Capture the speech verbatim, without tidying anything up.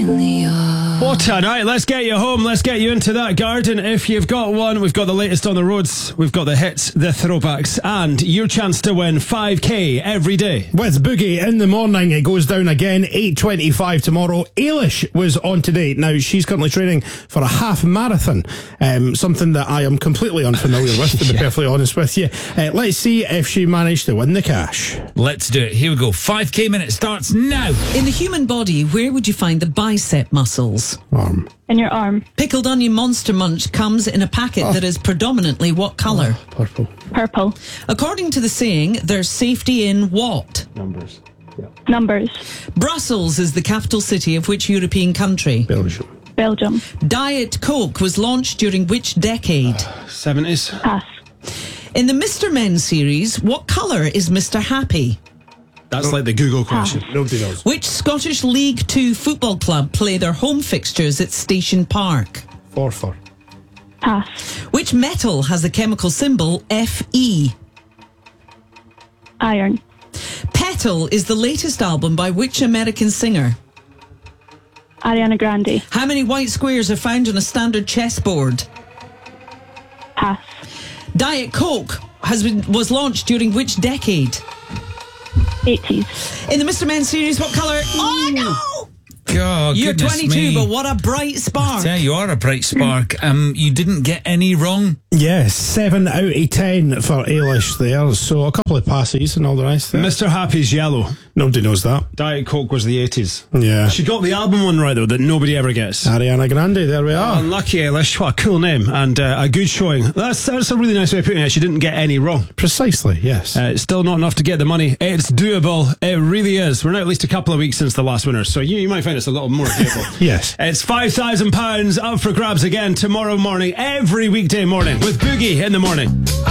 in the yard. What a night. Let's get you home. Let's get you into that garden. If you've got one, we've got the latest on the roads. We've got the hits, the throwbacks, and your chance to win five K every day. With Boogie in the morning, it goes down again, eight twenty-five tomorrow. Ailish was on today. Now, she's currently training for a half marathon, um, something that I am completely unfamiliar with, to be Yeah. perfectly honest with you. Uh, let's see if she managed to win the cash. Let's do it. Here we go. five K minute starts now. In the human body, where would you find the bicep muscles? Arm. In your arm. Pickled onion Monster Munch comes in a packet Oh. that is predominantly what colour? Purple. Purple. According to the saying, there's safety in what? Numbers. Yeah. Numbers. Brussels is the capital city of which European country? Belgium. Belgium. Diet Coke was launched during which decade? seventies. Pass. In the Mister Men series, what colour is Mister Happy? That's like the Google question. Nobody knows. Which Scottish League Two football club play their home fixtures at Station Park? Forfar. Pass. Which metal has the chemical symbol Fe? Iron. Petal is the latest album by which American singer? Ariana Grande. How many white squares are found on a standard chessboard? Pass. Diet Coke has been, was launched during which decade? eighties. In the Mister Men series, what colour? Oh no! God, You're goodness twenty-two, me. but what a bright spark. Yeah, you are a bright spark. Um, you didn't get any wrong. Yes, seven out of ten for Ailish there. So a couple of passes and all the rest there. Mister Happy's yellow. Nobody knows that. Diet Coke was the eighties. Yeah. She got the album one right, though, that nobody ever gets. Ariana Grande, there we are. Unlucky Ailish. What a cool name and uh, a good showing. That's, that's a really nice way of putting it. She didn't get any wrong. Precisely, yes. Uh, it's still not enough to get the money. It's doable. It really is. We're now at least a couple of weeks since the last winner, so you, you might find it's a little more doable. Yes. It's five thousand pounds up for grabs again tomorrow morning, every weekday morning, with Boogie in the morning.